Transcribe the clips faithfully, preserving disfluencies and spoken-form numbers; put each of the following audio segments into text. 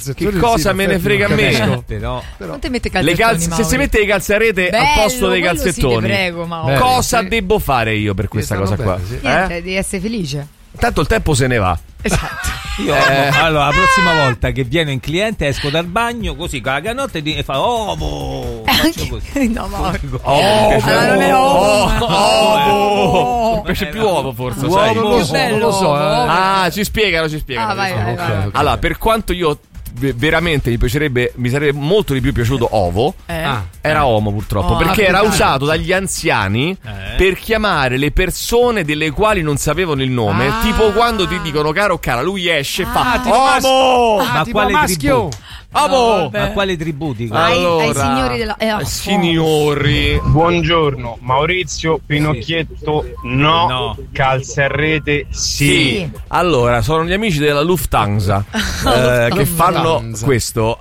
Che cosa me ne frega a me? Però, però. Non ti mette le calze, se si mette le calze a rete Bello, al posto dei calzettoni, sì, prego, ma Bello, cosa sì. devo fare io per questa cosa bene, qua? Sì. Niente, eh? Devi essere felice. Tanto il tempo se ne va. Esatto. Io, eh. Allora, la prossima volta che viene un cliente esco dal bagno così con la canotta e fa ovo. Faccio così. No, ma ovo. Allora non è ovo. Ovo. Invece più ovo forse. Uovo, non lo so, non lo so. Ah, ci spiegano, ci spiegano. Ah, vai, vai, vai. Allora, per quanto io veramente mi piacerebbe, mi sarebbe molto di più piaciuto ovo, eh. ah, era Omo purtroppo, oh, perché ah, era dai. usato dagli anziani eh. per chiamare le persone delle quali non sapevano il nome, ah. tipo quando ti dicono caro o cara, lui esce e ah, fa Omo, ah, ma quale maschio? No, ma quale tribù dico? Allora, ai, ai signori della eh, oh. signori. Buongiorno Maurizio Pinocchietto sì. no, no, calze a rete sì. sì. Allora, sono gli amici della Lufthansa eh, che fanno questo.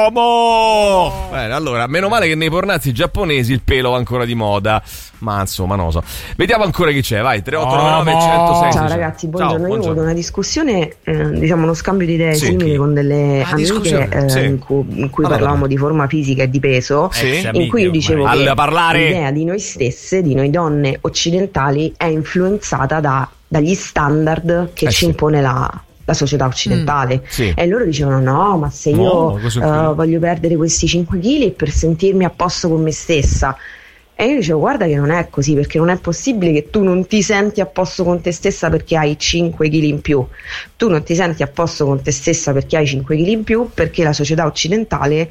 Omo! Bene, allora, meno male che nei pornazzi giapponesi il pelo va ancora di moda. Ma insomma, non lo so. Vediamo ancora chi c'è. Vai, tre otto nove nove uno zero sei. Ciao ragazzi, buongiorno. Ciao, Io ho avuto una discussione, eh, diciamo uno scambio di idee sì, simili chi? con delle ah, amiche eh, sì. in cui, in cui allora, parlavamo di forma fisica e di peso, sì. in cui io dicevo Allora, che parlare. l'idea di noi stesse, di noi donne occidentali, è influenzata da, dagli standard che eh, ci sì. impone la la società occidentale. Mm, sì. E loro dicevano no, ma se io no, uh, voglio perdere questi cinque chili per sentirmi a posto con me stessa. E io dicevo guarda che non è così, perché non è possibile che tu non ti senti a posto con te stessa perché hai cinque chili in più. Tu non ti senti a posto con te stessa perché hai cinque chili in più, perché la società occidentale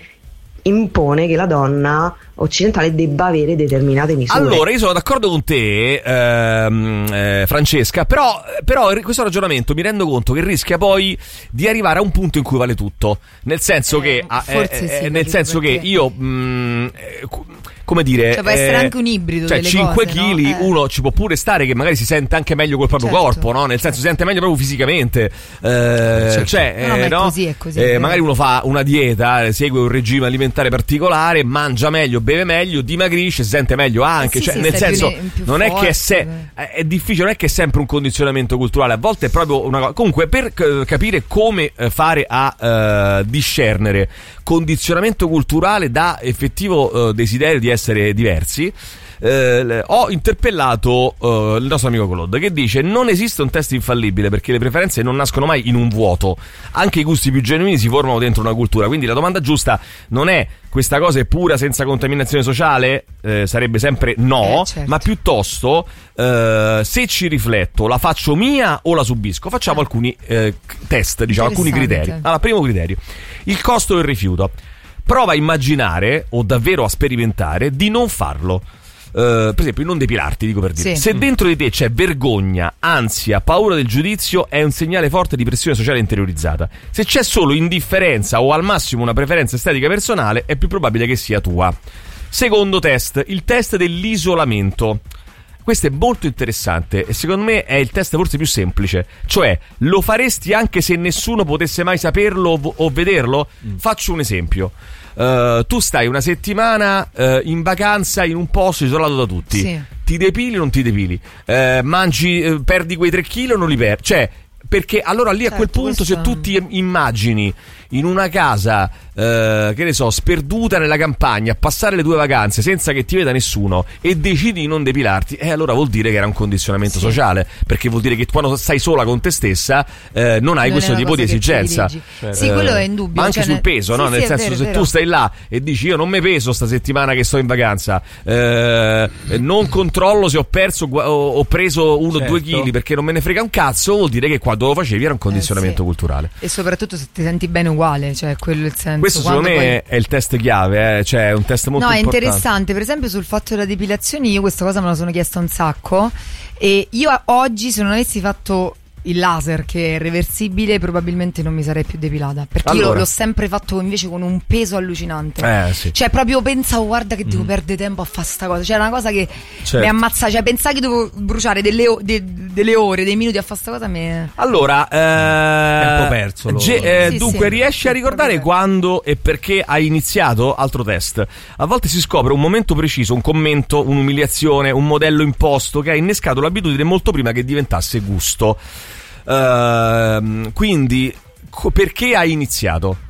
impone che la donna occidentale debba avere determinate misure. Allora, io sono d'accordo con te, ehm, eh, Francesca, però, però questo ragionamento mi rendo conto che rischia poi di arrivare a un punto in cui vale tutto, nel senso eh, che forse eh, sì, nel senso perché... che io mh, eh, come dire, cioè può essere eh, anche un ibrido, cioè delle cinque cose, chili, no? eh. uno ci può pure stare che magari si sente anche meglio col proprio certo. corpo, no? Nel senso si sente meglio proprio fisicamente, eh, certo. cioè no, no, eh, è no? così, è così, eh, è magari uno fa una dieta, segue un regime alimentare particolare, mangia meglio, beve meglio, dimagrisce, si sente meglio anche, eh sì, cioè sì, nel senso più ne- più non forte, è che se, è difficile, non è che è sempre un condizionamento culturale, a volte è proprio una cosa. Comunque per c- capire come eh, fare a uh, discernere condizionamento culturale da effettivo uh, desiderio di essere diversi, Uh, ho interpellato uh, il nostro amico Claude, che dice non esiste un test infallibile perché le preferenze non nascono mai in un vuoto, anche i gusti più genuini si formano dentro una cultura, quindi la domanda giusta non è questa cosa è pura senza contaminazione sociale, eh, sarebbe sempre no, eh, certo. ma piuttosto uh, se ci rifletto la faccio mia o la subisco, facciamo eh. alcuni eh, test, diciamo alcuni criteri. Allora, primo criterio, il costo del rifiuto. Prova a immaginare o davvero a sperimentare di non farlo. Uh, per esempio, non depilarti, dico per dire. Sì. Se dentro di te c'è vergogna, ansia, paura del giudizio, è un segnale forte di pressione sociale interiorizzata. Se c'è solo indifferenza o al massimo una preferenza estetica personale, è più probabile che sia tua. Secondo test, il test dell'isolamento. Questo è molto interessante e secondo me è il test forse più semplice. Cioè, lo faresti anche se nessuno potesse mai saperlo o vederlo? Mm. Faccio un esempio. Uh, tu stai una settimana uh, in vacanza in un posto isolato da tutti, sì. ti depili o non ti depili, uh, mangi, uh, perdi quei tre chili o non li perdi, cioè perché allora lì certo, a quel punto questo... se tu ti immagini in una casa eh, che ne so sperduta nella campagna a passare le tue vacanze senza che ti veda nessuno e decidi di non depilarti, e eh, allora vuol dire che era un condizionamento sì. sociale, perché vuol dire che quando stai sola con te stessa eh, non hai non questo tipo di esigenza. Cioè, sì, quello è indubbio, ma anche cioè, sul peso, sì, no? sì, nel senso vero, se vero. tu stai là e dici io non mi peso sta settimana che sto in vacanza, eh, non controllo se ho perso o ho preso uno o certo. due chili perché non me ne frega un cazzo, vuol dire che quando lo facevi era un condizionamento eh, sì. culturale. E soprattutto se ti senti bene uguale, cioè quello è il senso. Questo secondo me poi... è il test chiave, eh? Cioè è un test molto no, importante. No, è interessante, per esempio sul fatto della depilazione io questa cosa me la sono chiesta un sacco e io oggi se non avessi fatto il laser che è reversibile probabilmente non mi sarei più depilata, perché allora. io l'ho sempre fatto invece con un peso allucinante, eh, sì. cioè proprio pensavo guarda che devo mm. perdere tempo a fare sta cosa, cioè una cosa che certo. mi ammazza, cioè pensare che devo bruciare delle, o- de- delle ore, dei minuti a fare sta cosa me... allora eh, tempo perso lo... ge- eh, sì, dunque sì, riesci a ricordare quando e perché hai iniziato? Altro test. A volte si scopre un momento preciso, un commento, un'umiliazione, un modello imposto che ha innescato l'abitudine molto prima che diventasse gusto. Uh, quindi co- perché hai iniziato?